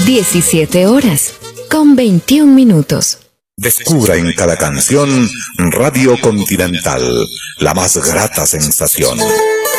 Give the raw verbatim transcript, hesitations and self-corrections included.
diecisiete horas con veintiún minutos. Descubra en cada canción Radio Continental, la más grata sensación.